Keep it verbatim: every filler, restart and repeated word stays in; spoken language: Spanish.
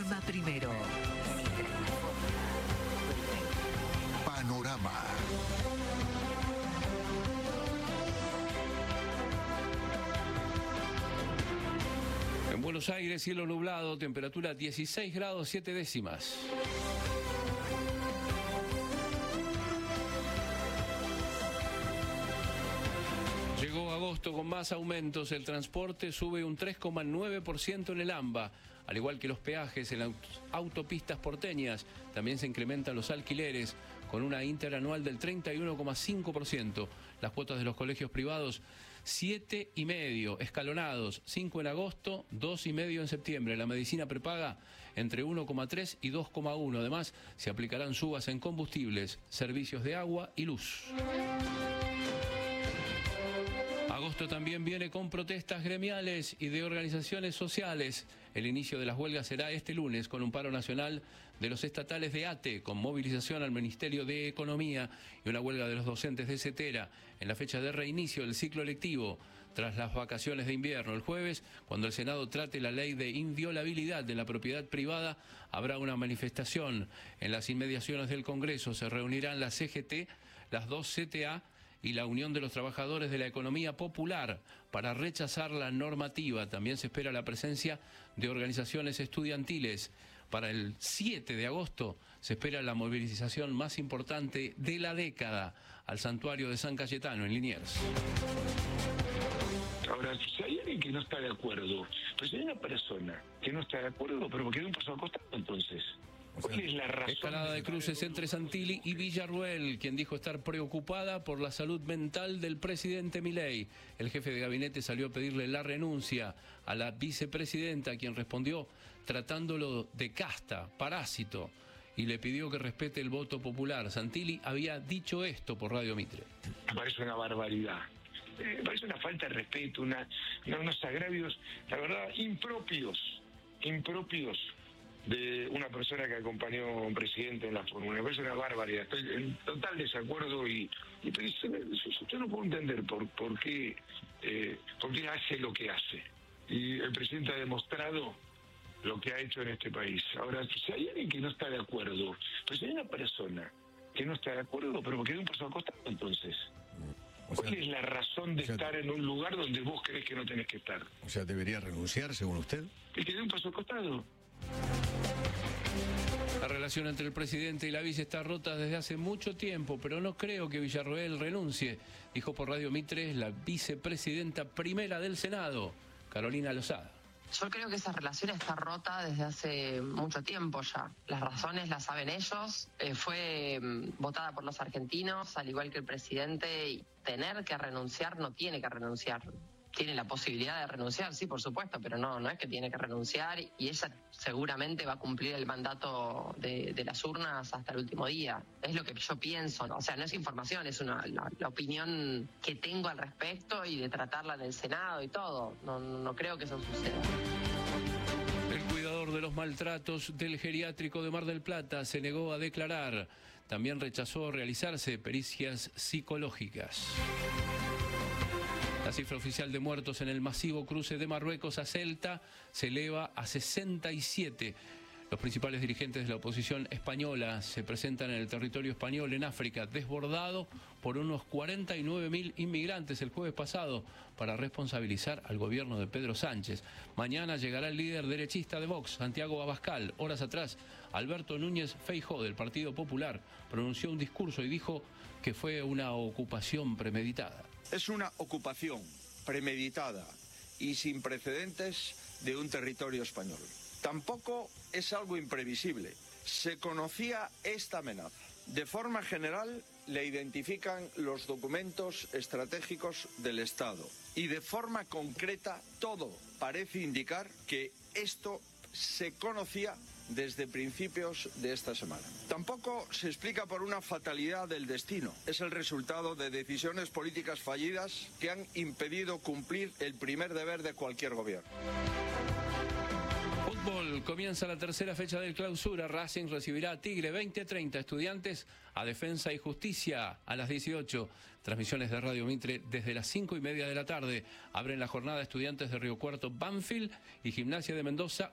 informa primero. Panorama. En Buenos Aires, cielo nublado, temperatura dieciséis grados siete décimas. Llegó agosto con más aumentos, el transporte sube un tres coma nueve por ciento en el AMBA, al igual que los peajes en las autopistas porteñas. También se incrementan los alquileres con una interanual del treinta y uno coma cinco por ciento. Las cuotas de los colegios privados, siete y medio escalonados, cinco en agosto, dos y medio en septiembre. La medicina prepaga entre uno coma tres y dos coma uno. Además, se aplicarán subas en combustibles, servicios de agua y luz. Agosto también viene con protestas gremiales y de organizaciones sociales. El inicio de las huelgas será este lunes con un paro nacional de los estatales de ATE, con movilización al Ministerio de Economía y una huelga de los docentes de CETERA en la fecha de reinicio del ciclo lectivo tras las vacaciones de invierno. El jueves, cuando el Senado trate la ley de inviolabilidad de la propiedad privada, habrá una manifestación en las inmediaciones del Congreso. Se reunirán la C G T, las dos C T A y la Unión de los Trabajadores de la Economía Popular para rechazar la normativa. También se espera la presencia de organizaciones estudiantiles. Para el siete de agosto se espera la movilización más importante de la década al santuario de San Cayetano en Liniers. Ahora, si hay alguien que no está de acuerdo, pues hay una persona que no está de acuerdo, pero porque da un paso al costado, entonces. ¿Cuál es la razón? Escalada de cruces entre Santilli y Villarruel, quien dijo estar preocupada por la salud mental del presidente Milei. El jefe de gabinete salió a pedirle la renuncia a la vicepresidenta, quien respondió tratándolo de casta, parásito, y le pidió que respete el voto popular. Santilli había dicho esto por Radio Mitre. Me parece una barbaridad. Me parece una falta de respeto, una, unos agravios, la verdad, impropios, impropios de una persona que acompañó a un presidente en la fórmula. Me parece una barbaridad. Estoy en total desacuerdo y, y yo no puedo entender por, por, qué, eh, por qué hace lo que hace. Y el presidente ha demostrado lo que ha hecho en este país. Ahora, si hay alguien que no está de acuerdo, pues hay una persona que no está de acuerdo, pero porque da un paso al costado, entonces. O sea, ¿cuál es la razón de o sea, estar en un lugar donde vos crees que no tenés que estar? O sea, ¿debería renunciar, según usted? Y que dé un paso al costado. La relación entre el presidente y la vice está rota desde hace mucho tiempo, pero no creo que Villarruel renuncie, dijo por Radio Mitre la vicepresidenta primera del Senado, Carolina Lozada. Yo creo que esa relación está rota desde hace mucho tiempo ya. Las razones las saben ellos. Eh, fue um, votada por los argentinos, al igual que el presidente, y tener que renunciar no tiene que renunciar. Tiene la posibilidad de renunciar, sí, por supuesto, pero no, no es que tiene que renunciar, y ella seguramente va a cumplir el mandato de, de las urnas hasta el último día. Es lo que yo pienso, ¿no? O sea, no es información, es una la, la opinión que tengo al respecto y de tratarla en el Senado y todo. No, no creo que eso suceda. El cuidador de los maltratos del geriátrico de Mar del Plata se negó a declarar. También rechazó realizarse pericias psicológicas. La cifra oficial de muertos en el masivo cruce de Marruecos a Ceuta se eleva a sesenta y siete. Los principales dirigentes de la oposición española se presentan en el territorio español en África, desbordado por unos cuarenta y nueve mil inmigrantes el jueves pasado, para responsabilizar al gobierno de Pedro Sánchez. Mañana llegará el líder derechista de Vox, Santiago Abascal. Horas atrás, Alberto Núñez Feijóo, del Partido Popular, pronunció un discurso y dijo que fue una ocupación premeditada. Es una ocupación premeditada y sin precedentes de un territorio español. Tampoco es algo imprevisible. Se conocía esta amenaza. De forma general, le identifican los documentos estratégicos del Estado. Y de forma concreta, todo parece indicar que esto se conocía desde principios de esta semana. Tampoco se explica por una fatalidad del destino. Es el resultado de decisiones políticas fallidas que han impedido cumplir el primer deber de cualquier gobierno. Fútbol, comienza la tercera fecha del Clausura. Racing recibirá a Tigre veinte treinta, Estudiantes a Defensa y Justicia a las dieciocho. Transmisiones de Radio Mitre desde las cinco y media de la tarde. Abren la jornada Estudiantes de Río Cuarto, Banfield y Gimnasia de Mendoza,